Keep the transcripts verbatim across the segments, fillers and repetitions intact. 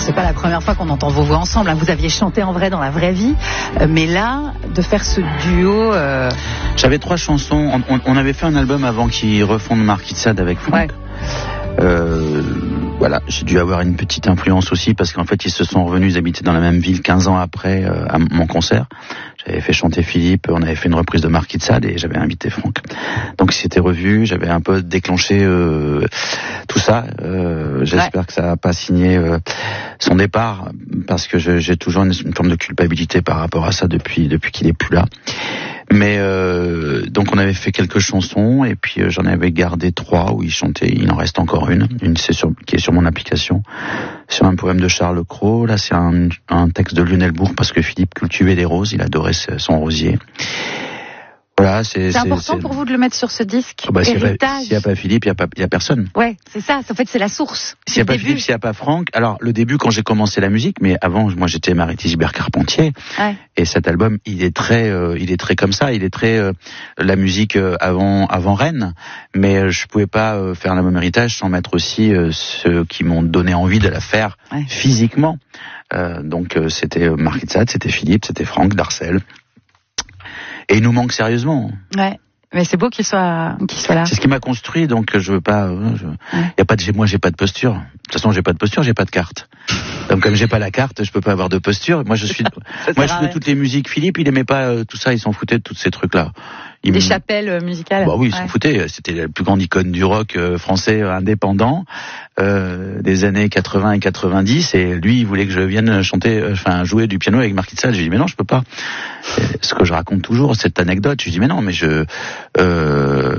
c'est pas la première fois qu'on entend vos voix ensemble. Hein. Vous aviez chanté en vrai dans la vraie vie, euh, mais là, de faire ce duo. Euh... J'avais trois chansons. On, on avait fait un album avant qu'ils refondent Marquis de Sade avec Franck. Ouais. Euh, voilà, j'ai dû avoir une petite influence aussi parce qu'en fait ils se sont revenus, ils habitaient dans la même ville quinze ans après euh, à mon concert. J'avais fait chanter Philippe, on avait fait une reprise de Marquis de Sade et j'avais invité Franck. Donc ils s'étaient revus, j'avais un peu déclenché euh, tout ça. Euh, j'espère ouais. que ça n'a pas signé euh, son départ parce que je, j'ai toujours une, une forme de culpabilité par rapport à ça depuis depuis qu'il est plus là. Mais euh, donc on avait fait quelques chansons et puis euh, j'en avais gardé trois où il chantait. Il en reste encore une, une c'est sur, qui est sur mon application, sur un poème de Charles Cros. Là c'est un, un texte de Lionel Bourg parce que Philippe cultivait des roses, il adorait son rosier. Voilà, c'est, c'est, c'est important c'est... pour vous de le mettre sur ce disque. Oh bah, s'il héritage. S'il n'y a pas Philippe, il n'y a pas, il y a personne. Ouais, c'est ça. En fait, c'est la source. S'il n'y a pas début. Philippe, s'il n'y a pas Franck. Alors, le début, quand j'ai commencé la musique, mais avant, moi, j'étais Mariette Gilbert Carpentier. Ouais. Et cet album, il est très, euh, il est très comme ça. Il est très euh, la musique euh, avant, avant Rennes. Mais euh, je pouvais pas euh, faire l'album héritage sans mettre aussi euh, ceux qui m'ont donné envie de la faire ouais. physiquement. Euh, donc, euh, c'était euh, Marquis de Sade, c'était Philippe, c'était Franck Darcel. Et il nous manque sérieusement. Ouais. Mais c'est beau qu'il soit, qu'il soit là. C'est ce qui m'a construit, donc je veux pas. Je, ouais. y a pas de, moi, j'ai pas de posture. De toute façon, j'ai pas de posture, j'ai pas de carte. Donc comme j'ai pas la carte, je peux pas avoir de posture. Moi, je suis, moi, je suis de toutes les musiques. Philippe, il aimait pas euh, tout ça, il s'en foutait de tous ces trucs-là. Il Des m... chapelles euh, musicales. Bah oui, il ouais. s'en foutait. C'était la plus grande icône du rock euh, français euh, indépendant euh, des années quatre-vingts et quatre-vingt-dix. Et lui, il voulait que je vienne chanter, enfin euh, jouer du piano avec Marquis de Sade. J'ai dit mais non, je peux pas. Et ce que je raconte toujours, cette anecdote. Je dis mais non, mais je euh,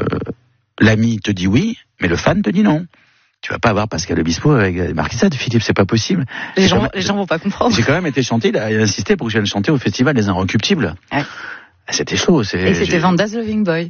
l'ami te dit oui, mais le fan te dit non. Tu vas pas avoir Pascal Obispo avec Marquis de Sade, Philippe, c'est pas possible. Les gens, même, les gens vont pas comprendre. J'ai quand même été chanté, il a insisté pour que je vienne chanter au festival des Inrecuptibles. Ouais. C'était chaud. C'est, et c'était Vanda's Loving Boy.